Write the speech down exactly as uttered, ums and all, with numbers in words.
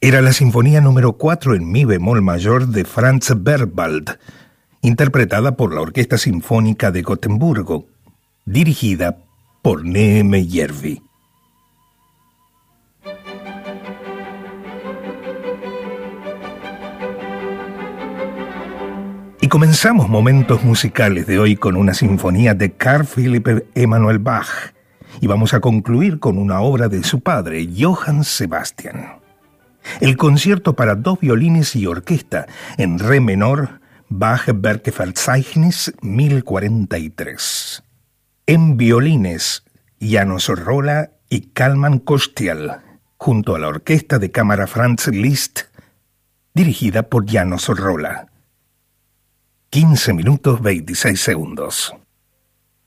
Era la sinfonía número cuatro en mi bemol mayor de Franz Berwald, interpretada por la Orquesta Sinfónica de Gotemburgo, dirigida por Neeme Järvi. Y comenzamos momentos musicales de hoy con una sinfonía de Carl Philipp Emanuel Bach, y vamos a concluir con una obra de su padre, Johann Sebastian. El concierto para dos violines y orquesta en re menor, Bach Werkverzeichnis mil cuarenta y tres. En violines, János Rolla y Kalman Kostial, junto a la orquesta de cámara Franz Liszt, dirigida por János Rolla. quince minutos veintiséis segundos.